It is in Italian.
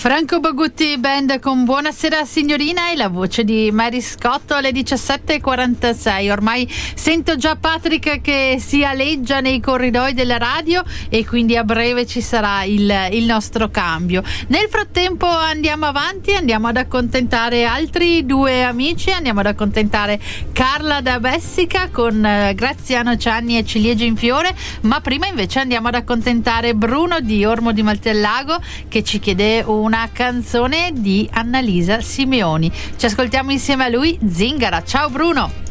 Franco Bagutti Band con Buonasera signorina e la voce di Mary Scott alle 17:46. Ormai sento già Patrick che si aleggia nei corridoi della radio e quindi a breve ci sarà il nostro cambio. Nel frattempo andiamo avanti, andiamo ad accontentare altri due amici, andiamo ad accontentare Carla da Bessica con Graziano Cianni e Ciliegie in fiore, ma prima invece andiamo ad accontentare Bruno di Ormo di Maltellago che ci chiede una canzone di Annalisa Simeoni. Ci ascoltiamo insieme a lui, Zingara. Ciao Bruno.